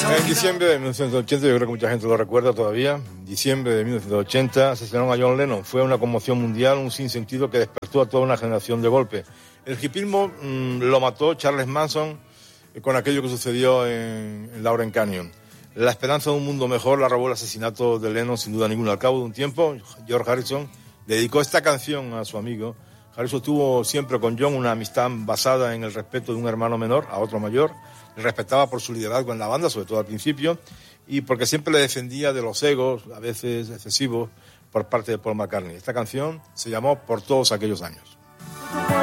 En diciembre de 1980, yo creo que mucha gente lo recuerda todavía, en diciembre de 1980 asesinaron a John Lennon. Fue una conmoción mundial, un sinsentido que despertó a toda una generación de golpe. El hipismo lo mató Charles Manson con aquello que sucedió en Lauren Canyon. La esperanza de un mundo mejor la robó el asesinato de Lennon, sin duda ninguna. Al cabo de un tiempo, George Harrison dedicó esta canción a su amigo. Harrison tuvo siempre con John una amistad basada en el respeto de un hermano menor a otro mayor. Le respetaba por su liderazgo en la banda, sobre todo al principio, y porque siempre le defendía de los egos, a veces excesivos, por parte de Paul McCartney. Esta canción se llamó Por todos aquellos años.